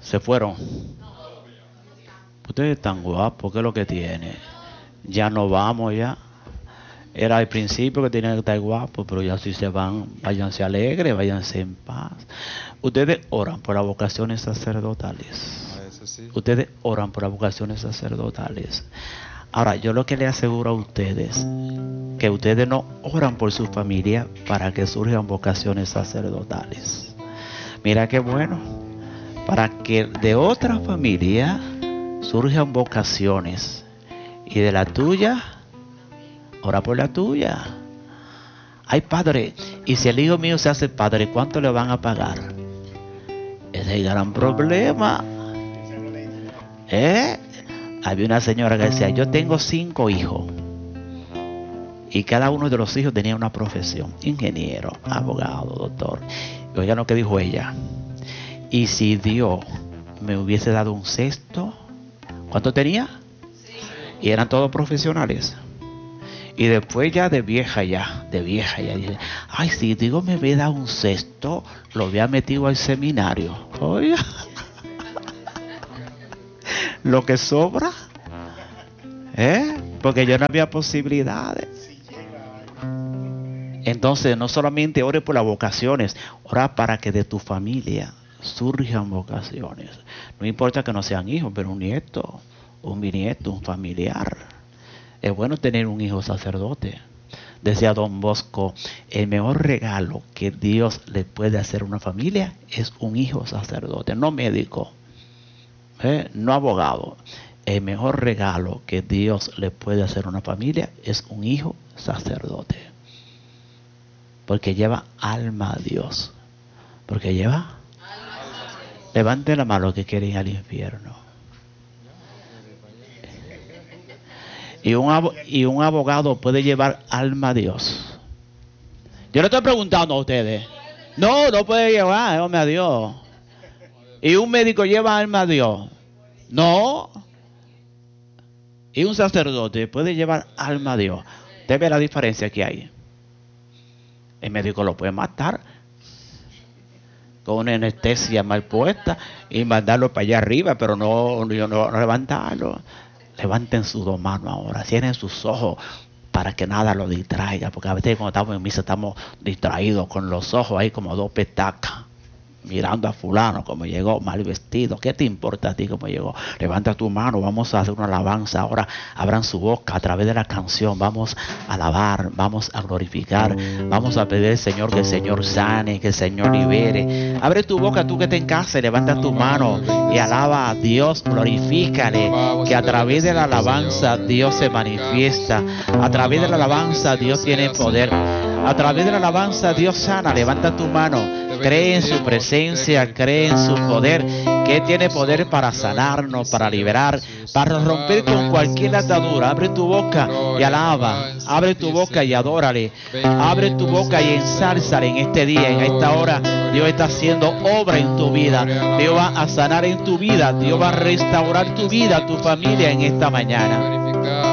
Se fueron. Ustedes están guapos, ¿qué es lo que tiene? Ya no vamos ya. Era al principio que tenían que estar guapos, pero ya si se van, váyanse alegres, váyanse en paz. Ustedes oran por las vocaciones sacerdotales. Eso sí. Ustedes oran por las vocaciones sacerdotales. Ahora, yo lo que les aseguro a ustedes, que ustedes no oran por su familia para que surjan vocaciones sacerdotales. Mira qué bueno. Para que de otra familia surjan vocaciones. Y de la tuya, ora por la tuya. Ay, padre, y si el hijo mío se hace padre, ¿cuánto le van a pagar? Ese es el gran problema. Había una señora que decía, yo tengo 5 hijos. Y cada uno de los hijos tenía una profesión. Ingeniero, abogado, doctor. Y oigan lo que dijo ella. Y si Dios me hubiese dado un sexto, ¿cuánto tenía? Y eran todos profesionales. Y después ya de vieja, dice, ay, si Dios me hubiera dado un sexto, lo había metido al seminario. Oiga, lo que sobra, porque ya no había posibilidades. Entonces, no solamente ore por las vocaciones, ora para que de tu familia surjan vocaciones. No importa que no sean hijos, pero un nieto, un bisnieto, un familiar. Es bueno tener un hijo sacerdote. Decía Don Bosco, el mejor regalo que Dios le puede hacer a una familia es un hijo sacerdote, no médico, no abogado. El mejor regalo que Dios le puede hacer a una familia es un hijo sacerdote. Porque lleva alma a Dios. Porque lleva... Levanten la mano los que quieren ir al infierno. Y un abogado puede llevar alma a Dios. Yo le estoy preguntando a ustedes. No puede llevar alma a Dios. Y un médico lleva alma a Dios. No. Y un sacerdote puede llevar alma a Dios. Usted ve la diferencia que hay. El médico lo puede matar con una anestesia mal puesta y mandarlo para allá arriba, pero no levantarlo. Levanten sus 2 manos ahora, cierren sus ojos para que nada lo distraiga, porque a veces cuando estamos en misa estamos distraídos con los ojos ahí como 2 petacas, mirando a fulano como llegó, mal vestido. ¿Qué te importa a ti cómo llegó? Levanta tu mano, vamos a hacer una alabanza. Ahora abran su boca a través de la canción. Vamos a alabar, vamos a glorificar, vamos a pedir al Señor que el Señor sane, que el Señor libere. Abre tu boca, tú que te en casa, levanta tu mano y alaba a Dios, glorifícale, que a través de la alabanza Dios se manifiesta. A través de la alabanza Dios tiene poder. A través de la alabanza Dios sana. Levanta tu mano, cree en su presencia, cree en su poder, que tiene poder para sanarnos, para liberar, para romper con cualquier atadura. Abre tu boca y alaba, abre tu boca y adórale, abre tu boca y ensálzale en este día, en esta hora. Dios está haciendo obra en tu vida. Dios va a sanar en tu vida. Dios va a restaurar tu vida, tu familia en esta mañana.